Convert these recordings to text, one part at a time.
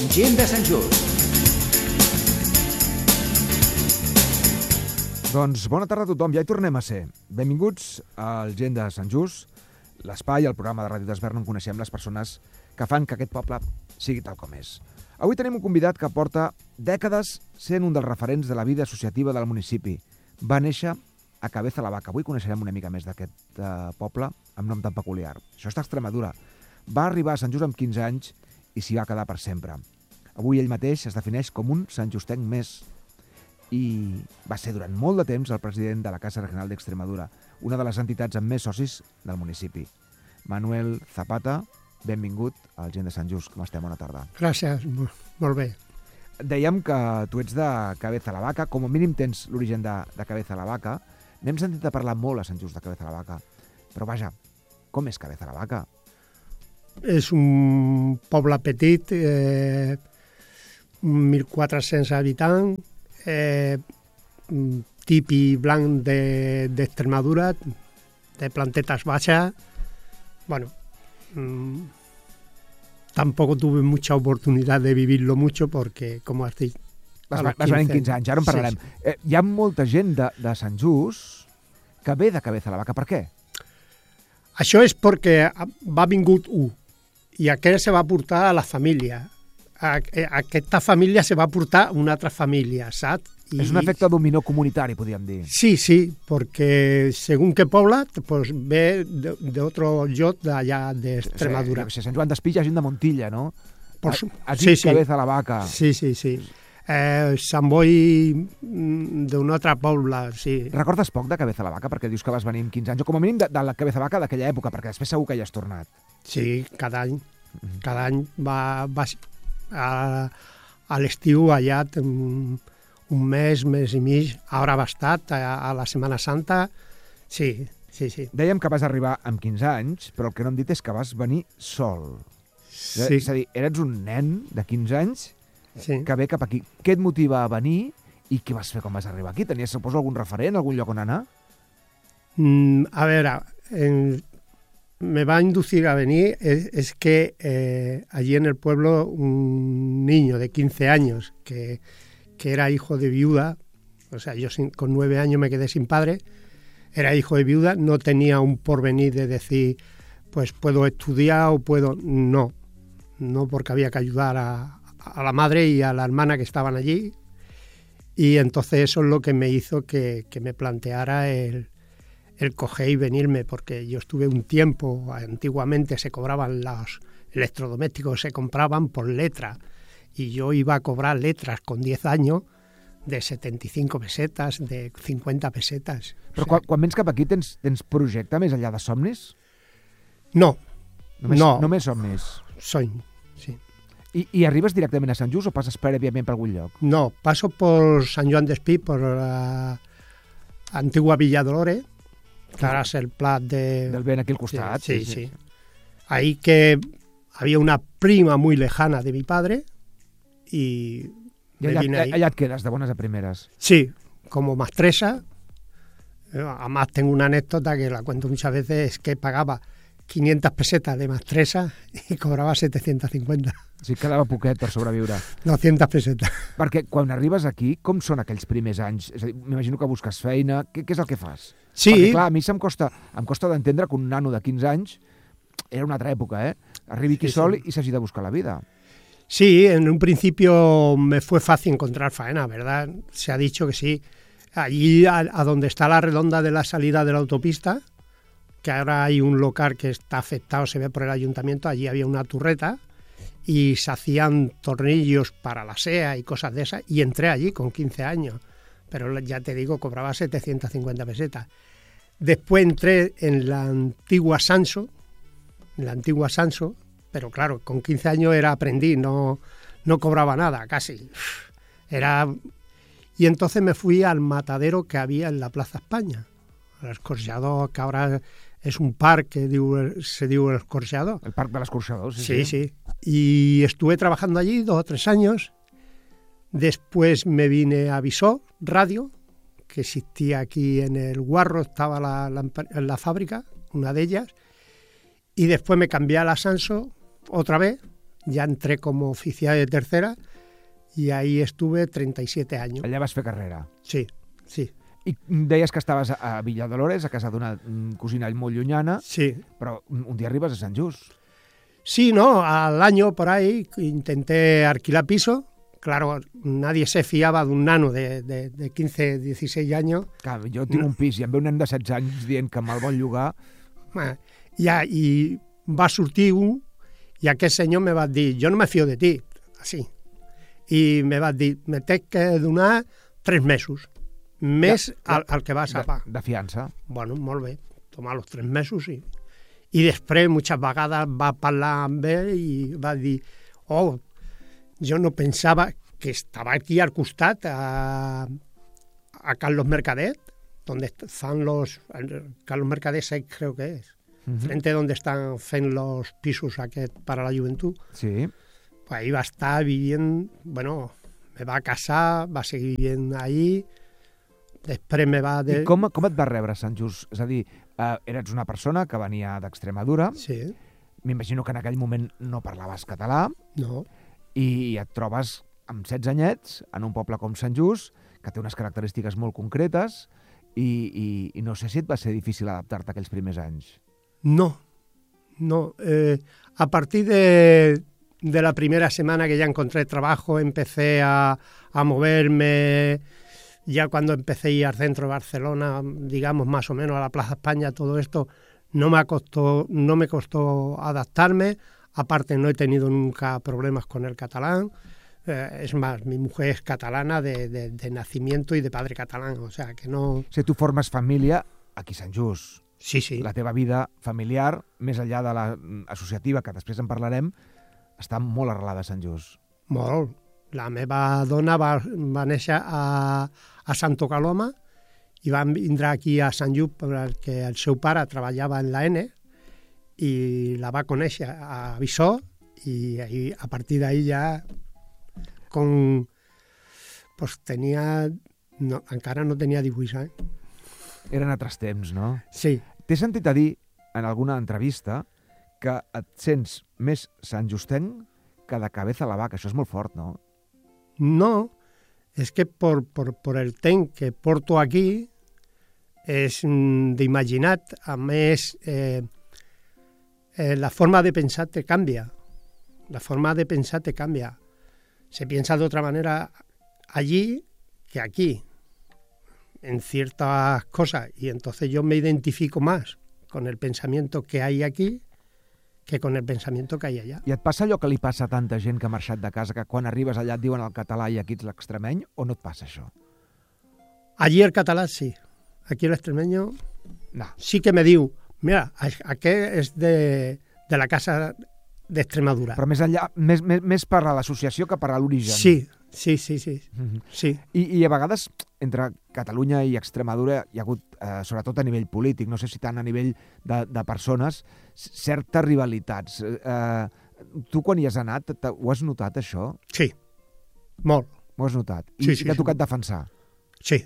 Gent de Sant Just. Doncs bona tarda a tothom, ja hi tornem a ser. Benvinguts al Gent de Sant Just, l'espai, el programa de Ràdio d'Esvern on coneixem les persones que fan que aquest poble sigui tal com és. Avui tenim un convidat que porta dècades sent un dels referents de la vida associativa del municipi. Va néixer a Cabeza la Vaca. Avui coneixerem una mica més d'aquest poble amb nom tan peculiar. Això està a Extremadura. Va arribar a Sant Just amb 15 anys i s'hi va quedar per sempre. Avui ell mateix es defineix com un santjustenc més i va ser durant molt de temps el president de la Casa Regional d'Extremadura, una de les entitats amb més socis del municipi. Manuel Zapata, benvingut al Gent de Sant Just. Com estem? Bona tarda. Gràcies, molt bé. Dèiem que tu ets de Cabeza la Vaca, com a mínim tens l'origen de Cabeza la Vaca. N'hem sentit a parlar molt a Sant Just de Cabeza la Vaca, però vaja, com és Cabeza la Vaca? És un poble petit, 1.400 habitants, típic blanc d'Extremadura, de plantetas baixas. Bueno, tampoco tuve mucha oportunidad de vivirlo mucho porque, como has dicho, Vas venir 15 anys, ara en parlarem. Sí. Hi ha molta gent de Sant Just que ve de Cabeza la Vaca. Per què? Això és perquè va vingut un i aquest se va portar a la família. Aquesta família se va portar a una altra família, saps? És un efecte dominó comunitari, podríem dir. Sí, porque según qué pobla, pues ve de otro lloc d'allà d'Extremadura. Sí, Sant Joan d'Espí hi ha gent de Montilla, no? Has dit Cabeza la Vaca. Sí. Sant Boi d'un altre poble, sí. Recordes poc de Cabeza la Vaca? Perquè dius que vas venir amb 15 anys, o com a mínim de la Cabeza la Vaca d'aquella època, perquè després segur que hi has tornat. Sí, cada any. Cada any va a l'estiu allà un mes i mig, ara va estar a la Setmana Santa, sí. Dèiem que vas arribar amb 15 anys, però el que no hem dit és que vas venir sol. Sí. És a dir, eres un nen de 15 anys que ve cap aquí. Què et motiva a venir i què vas fer quan vas arribar aquí? Tenies, suposo, algun referent, algun lloc on anar? A veure, me va a inducir a venir es que allí en el pueblo un niño de 15 años que era hijo de viuda, o sea, yo con 9 años me quedé sin padre, era hijo de viuda, no tenía un porvenir de decir, pues puedo estudiar o puedo... No, porque había que ayudar a la madre y a la hermana que estaban allí, y entonces eso es lo que me hizo que me planteara el coger y venirme, porque yo estuve un tiempo, antiguamente se cobraban los electrodomésticos, se compraban por letra, y yo iba a cobrar letras con 10 años de 75 pesetas, de 50 pesetas. Però quan vens cap aquí tens projecte més enllà de somnis? No. Només somnis? Soy, sí. ¿Y arribes directament a Sant Just o passes prèviament per algun lloc? No, paso por San Joan d'Espí, por la antigua Villa Dolores, que ahora es el plat del Ben aquí al costat. Sí. Ahí que había una prima muy lejana de mi padre y me vine ahí. Allá et quedes, de buenas a primeras. Sí, como maestresa. Además tengo una anécdota que la cuento muchas veces, es que pagaba 500 pesetas de maestresa i cobrava 750. Sí, quedava poquet per sobreviure. 200 pesetes. Perquè quan arribes aquí, com són aquells primers anys? És a dir, m'imagino que busques feina. Què és el que fas? Sí. Perquè, clar, a mi em costa d'entendre que un nano de 15 anys, era una altra època, arribi aquí sol i s'hagi de buscar la vida. Sí, en un principio me fue fácil encontrar faena, ¿verdad? Se ha dicho que sí. Allí, a donde está la redonda de la salida de la autopista, que ahora hay un local que está afectado, se ve por el ayuntamiento, allí había una turreta y se hacían tornillos para la SEA y cosas de esas, y entré allí con 15 años, pero ya te digo, cobraba 750 pesetas. Después entré en la antigua Sanso, pero claro, con 15 años era aprendiz, no cobraba nada, casi. Y entonces me fui al matadero que había en la Plaza España, al Escorxador, que ahora és un parc que se diu el Escorxador. El parc de l'Escorxador, sí. Y estuve trabajando allí 2 o 3 años. Después me vine a Visor Radio, que existía aquí en el Guarro, estaba la fábrica, una de ellas. Y después me cambié a la Sanso otra vez ya entré como oficial de tercera y ahí estuve 37 años. Allà vas fer carrera. Sí, sí. I deies que estaves a Villadolores, a casa d'una cosina molt llunyana, Sí. però un dia arribes a Sant Just. Sí, no, al año por ahí intenté alquilar piso. Claro, nadie se fiaba de un nano de 15, 16 años. Clar, jo tinc un pis i em ve un nen de 16 anys dient que me'l vol llogar. I va sortir un i aquest senyor me va dir, jo no me fio de ti, així. I me va dir, me tens que donar 3 mesos, més al que vas a pagar. De fiança. Bueno, molt bé, tomar els 3 mesos i després, moltes vegades, va parlar amb ell i va dir, jo no pensava que estava aquí al costat, a Carlos Mercadet, donde están Carlos Mercadet 6 creo que es, frente a donde están fent los pisos para la juventud. Sí. Pues ahí va a estar viviendo, bueno, me va a casar, va a seguir viviendo ahí, després me va... I com et va rebre Sant Just? És a dir, eres una persona que venia d'Extremadura, Sí, m'imagino que en aquell moment no parlaves català, no, i et trobes amb 16 anyets en un poble com Sant Just, que té unes característiques molt concretes, i no sé si et va ser difícil adaptar-te aquells primers anys. no. A partir de la primera semana que ya encontré trabajo, empecé a moverme. Ya cuando empecé a ir al centro de Barcelona, digamos más o menos a la Plaza España, todo esto no me costó adaptarme. Aparte, no he tenido nunca problemas con el catalán. Es más, mi mujer es catalana de nacimiento y de padre catalán, o sea que no... O sigui, tu formes família aquí a Sant Just. Sí, sí. La teva vida familiar, més enllà de l'associativa, que després en parlarem, està molt arrelada a Sant Just. Molt. La meva dona va néixer a Santo Coloma i van vindre aquí a Sant Just perquè el seu pare treballava en la N i la va conèixer a Bissó i ahí, a partir d'ahí ja pues encara no tenia 18 anys. Eren altres temps, no? Sí. T'he sentit a dir en alguna entrevista que et sents més santjustenc que de cabeza a la vaca. Això és molt fort, no? No, es que por el temps que porto aquí és d'imaginat, a més la forma de pensar te cambia. La forma de pensar te cambia. Se piensa de otra manera allí que aquí, en ciertas cosas, y entonces yo me identifico más con el pensamiento que hay aquí que con el pensamiento que hay allá. I et passa allò que li passa a tanta gent que ha marxat de casa, que quan arribes allà et diuen el català i aquí ets l'extremeny, o no et passa això? Allí el catalán sí, aquí el extremeño No. sí que me diu, mira, aquest és de la casa d'Extremadura. Però més enllà, més per a l'associació que per a l'origen. Sí. Sí. I a vegades, entre Catalunya i Extremadura, hi ha hagut, sobretot a nivell polític, no sé si tant a nivell de persones, certes rivalitats. Tu, quan hi has anat, ho has notat, això? Sí, molt. Ho has notat? Sí, I t'ha tocat defensar? Sí.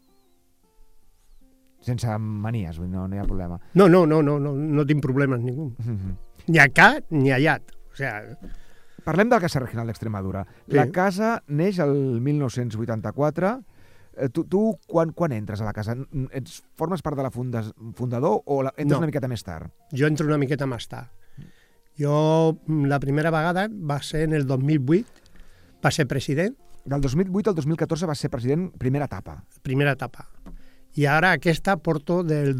Sense manies, no hi ha problema. No tinc problemes ningú. Ni acá ni allá. O sea... Parlem de la Casa Regional d'Extremadura. Sí. La casa neix el 1984. Tu quan entres a la casa? Formes part de la fundador o entres una miqueta més tard? Jo entro una miqueta més tard. Jo, la primera vegada va ser en el 2008, va ser president. Del 2008 al 2014 va ser president, primera etapa. Primera etapa. I ara aquesta porto del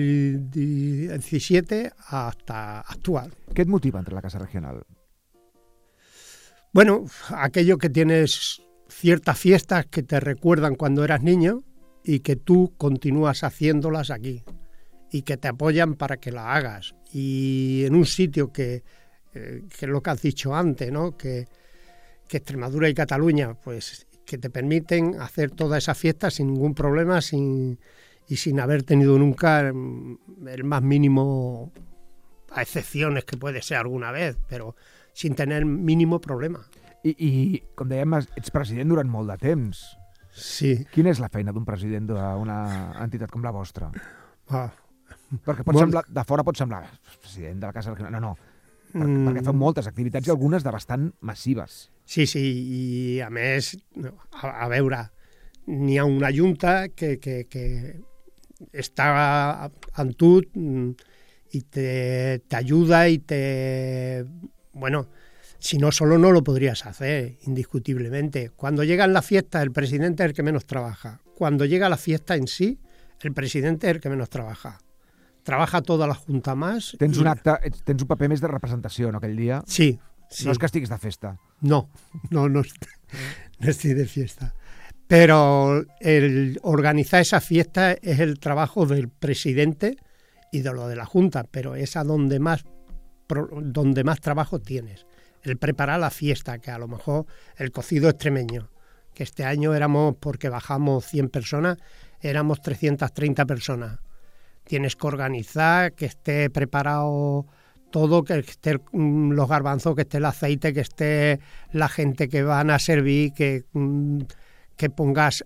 2017 hasta actual. Què et motiva entre la Casa Regional? Bueno, aquello que tienes ciertas fiestas que te recuerdan cuando eras niño y que tú continúas haciéndolas aquí y que te apoyan para que la hagas. Y en un sitio que es lo que has dicho antes, ¿no? Que Extremadura y Cataluña, pues que te permiten hacer todas esas fiestas sin ningún problema y sin haber tenido nunca el más mínimo, a excepciones que puede ser alguna vez, pero sin tener mínimo problema. I com dèiem, ets president durant molt de temps. Sí. Quina és la feina d'un president d'una entitat com la vostra? Ah. Perquè pot semblar, de fora pot semblar president de la Casa Regional. No. perquè feu moltes activitats i algunes de bastant massives. Sí, i a més, a veure, n'hi ha una junta que està amb tu y te ayuda y bueno, si no solo no lo podrías hacer, indiscutiblemente. Cuando llegan las fiestas, el presidente es el que menos trabaja. Cuando llega la fiesta en sí, el presidente es el que menos trabaja. Trabaja toda la Junta más. Tens un paper més de representació, no, aquell dia? Sí. No és que estiguis de festa. No estoy de fiesta. Pero el organizar esa fiesta es el trabajo del presidente y de lo de la Junta, pero es a donde más trabajo tienes. El preparar la fiesta, que a lo mejor el cocido extremeño, que este año éramos, porque bajamos 100 personas, éramos 330 personas. Tienes que organizar, que esté preparado todo, que esté los garbanzos, que esté el aceite, que esté la gente que van a servir, que pongas